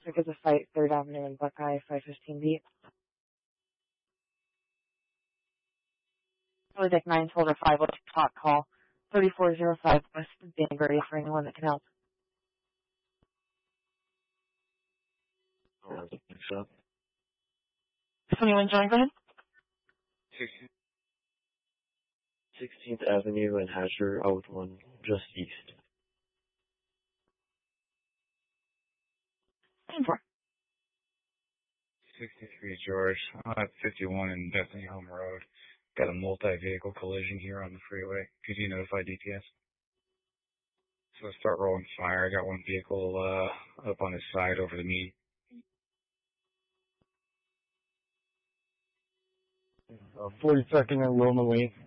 Traffic is a site, 3rd Avenue and Buckeye, 515B. Really Deck 9 told her 5 o'clock call, 3405 West Danbury for anyone that can help. Oh, I think so. 21 John, go ahead. 16th Avenue and Hatcher, out with one just east. 10-4. 63 George, I'm at 51 in Bethany Home Road. Got a multi-vehicle collision here on the freeway. Could you notify DPS? So start rolling fire. I got one vehicle up on his side over the median. 42nd and Wilma Lane.